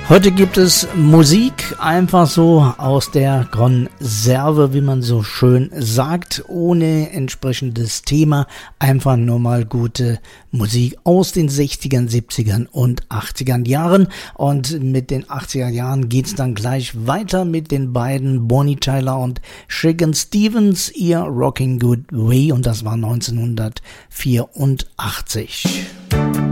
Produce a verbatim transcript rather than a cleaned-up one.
Heute gibt es Musik einfach so aus der Konserve, wie man so schön sagt, ohne entsprechendes Thema. Einfach nur mal gute Musik aus den sechzigern, siebzigern und achtzigern Jahren. Und mit den achtziger Jahren geht's dann gleich weiter mit den beiden Bonnie Tyler und Shakin' Stevens, ihr Rockin' Good Way. Und das war neunzehnhundertvierundachtzig.